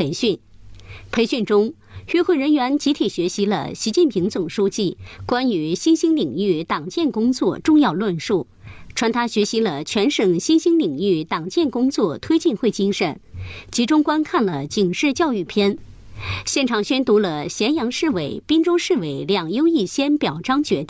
培训。培训中，与会人员集体学习了习近平总书记关于新兴领域党建工作重要论述，传达学习了全省新兴领域党建工作推进会精神，集中观看了警示教育片，现场宣读了咸阳市委、滨州市委2优1先表彰决定。